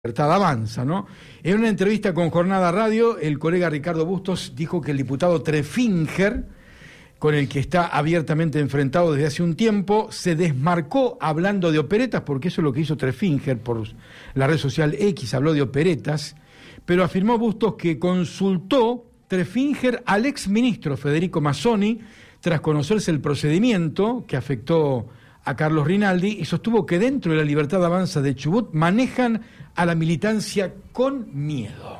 Libertad Avanza, ¿no? En una entrevista con Jornada Radio, el colega Ricardo Bustos dijo que el diputado Treffinger, con el que está abiertamente enfrentado desde hace un tiempo, se desmarcó hablando de operetas, porque eso es lo que hizo Treffinger por la red social X, habló de operetas, pero afirmó Bustos que consultó Treffinger al exministro Federico Mazzoni tras conocerse el procedimiento que afectó a Carlos Rinaldi y sostuvo que dentro de la Libertad Avanza de Chubut manejan a la militancia con miedo.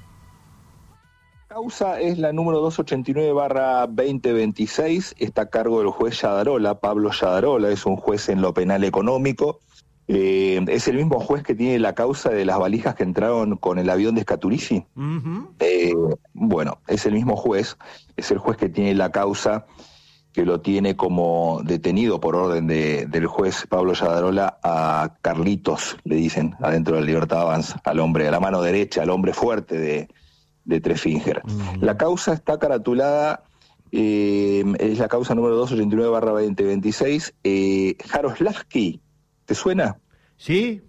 La causa es la número 289/2026, está a cargo del juez Yadarola, Pablo Yadarola, es un juez en lo penal económico, es el mismo juez que tiene la causa de las valijas que entraron con el avión de Scaturici. Bueno, es el mismo juez, es el juez que tiene la causa, que lo tiene como detenido por orden del juez Pablo Yadarola a Carlitos, le dicen, adentro de la Libertad Avanza, al hombre, a la mano derecha, al hombre fuerte de Treffinger. La causa está caratulada, es la causa número 289/2026, Jaroslavsky, ¿te suena? Sí.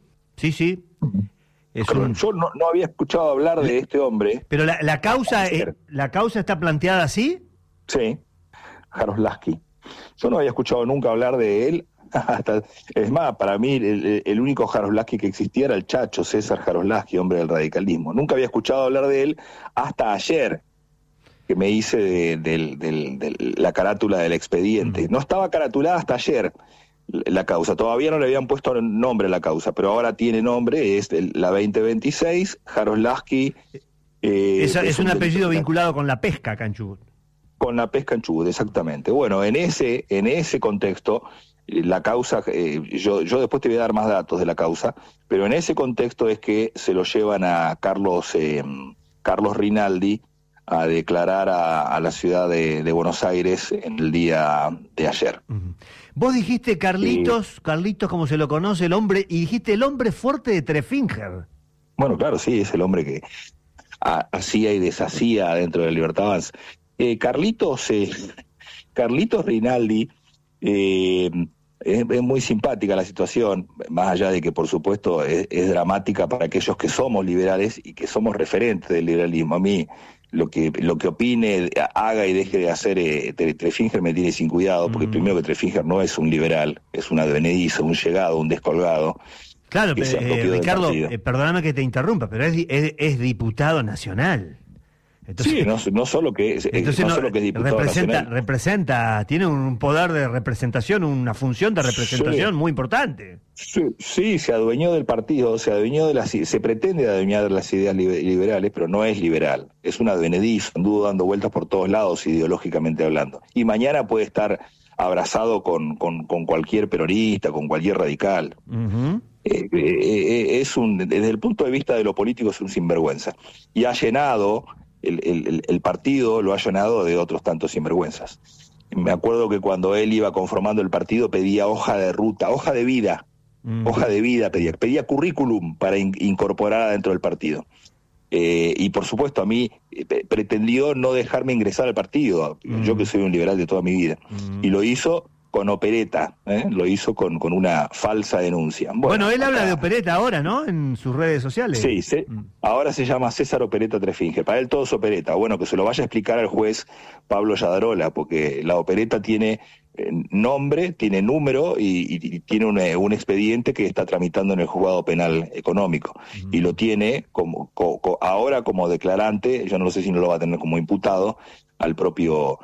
Yo no había escuchado hablar de este hombre. Pero la causa está planteada así. Sí. Jaroslavsky. Yo no había escuchado nunca hablar de él. Es más, para mí el único Jaroslavsky que existía era el Chacho, César Jaroslavsky, hombre del radicalismo. Nunca había escuchado hablar de él hasta ayer, que me hice de la carátula del expediente. No estaba caratulada hasta ayer la causa. Todavía no le habían puesto nombre a la causa, pero ahora tiene nombre, es la 2026, Jaroslavsky. Es un apellido vinculado con la pesca acá en Chubut. Con la pesca en Chubut, exactamente. Bueno, en ese contexto, la causa, yo después te voy a dar más datos de la causa, pero en ese contexto es que se lo llevan a Carlos Rinaldi a declarar a la ciudad de Buenos Aires en el día de ayer. Vos dijiste Carlitos como se lo conoce el hombre, y dijiste el hombre fuerte de Treffinger. Bueno, claro, sí, es el hombre que hacía y deshacía dentro de la Libertad Avanza. Carlitos Rinaldi, es muy simpática la situación, más allá de que por supuesto es dramática para aquellos que somos liberales y que somos referentes del liberalismo. A mí lo que opine, haga y deje de hacer Treffinger me tiene sin cuidado, porque primero que Treffinger no es un liberal, es un advenedizo, un llegado, un descolgado. Claro, Ricardo, perdóname que te interrumpa, pero es diputado nacional. Entonces, sí, no solo que es diputado representa, tiene un poder de representación, una función de representación muy importante. Sí, se adueñó del partido, se pretende adueñar de las ideas liberales, pero no es liberal, es un advenedizo, anduvo dando vueltas por todos lados ideológicamente hablando. Y mañana puede estar abrazado con cualquier peronista, con cualquier radical. Desde el punto de vista de lo político es un sinvergüenza. Y ha llenado... El partido lo ha llenado de otros tantos sinvergüenzas. Me acuerdo que cuando él iba conformando el partido pedía hoja de ruta, hoja de vida pedía currículum para incorporar adentro del partido. Y por supuesto a mí pretendió no dejarme ingresar al partido, yo que soy un liberal de toda mi vida, y lo hizo con opereta, lo hizo con una falsa denuncia. Bueno, él habla de opereta ahora, ¿no? En sus redes sociales. Sí, ahora se llama César Opereta Treffinger. Para él todo es opereta. Bueno, que se lo vaya a explicar al juez Pablo Yadarola, porque la opereta tiene nombre, tiene número y tiene un expediente que está tramitando en el juzgado penal económico. Y lo tiene ahora como declarante, yo no sé si no lo va a tener como imputado, al propio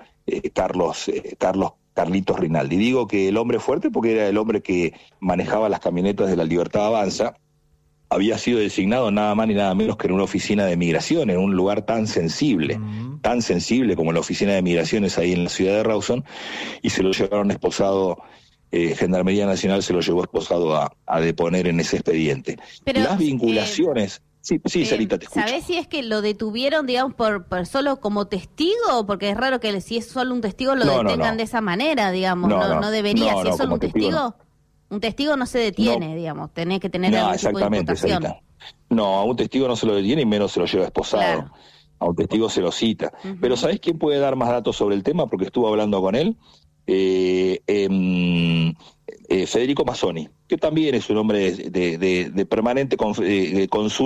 Carlitos Rinaldi. Digo que el hombre fuerte porque era el hombre que manejaba las camionetas de la Libertad Avanza, había sido designado nada más ni nada menos que en una oficina de migración, en un lugar tan sensible como la oficina de migraciones ahí en la ciudad de Rawson, y se lo llevaron esposado, Gendarmería Nacional se lo llevó esposado a deponer en ese expediente. Pero, las vinculaciones... Sí, Sarita, te escucho. ¿Sabés si es que lo detuvieron, digamos, por solo como testigo? Porque es raro que si es solo un testigo lo detengan de esa manera, digamos. No debería. Si es solo un testigo, un testigo no se detiene, digamos. Tenés que tener algún tipo de imputación. Sarita. No, a un testigo no se lo detiene y menos se lo lleva esposado. Claro. A un testigo se lo cita. Pero ¿sabés quién puede dar más datos sobre el tema? Porque estuvo hablando con él. Federico Mazzoni, que también es un hombre de permanente consulta